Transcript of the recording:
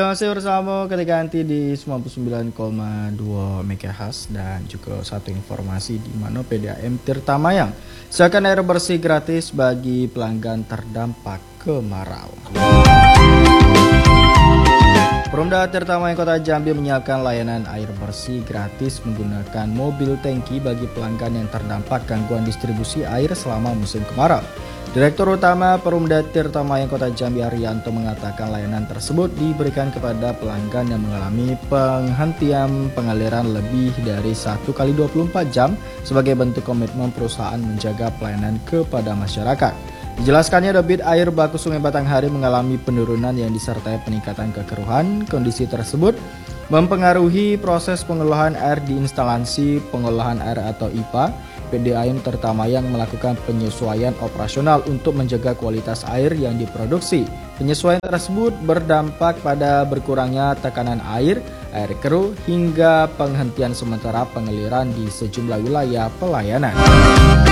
Sudah masih bersama ketika nanti di 99,2 MHz dan juga satu informasi di mana PDAM Tirta Mayang siapkan air bersih gratis bagi pelanggan terdampak kemarau. Perumda Tirta Mayang Kota Jambi menyiapkan layanan air bersih gratis menggunakan mobil tangki bagi pelanggan yang terdampak gangguan distribusi air selama musim kemarau. Direktur Utama Perumda Tirta Mayang Kota Jambi Arianto mengatakan layanan tersebut diberikan kepada pelanggan yang mengalami penghentian pengaliran lebih dari 1 kali 24 jam sebagai bentuk komitmen perusahaan menjaga pelayanan kepada masyarakat. Dijelaskannya debit air baku Sungai Batanghari mengalami penurunan yang disertai peningkatan kekeruhan. Kondisi tersebut mempengaruhi proses pengolahan air di instalasi pengolahan air atau IPA. PDAM Tirta Mayang melakukan penyesuaian operasional untuk menjaga kualitas air yang diproduksi. Penyesuaian tersebut berdampak pada berkurangnya tekanan air keruh hingga penghentian sementara pengaliran di sejumlah wilayah pelayanan.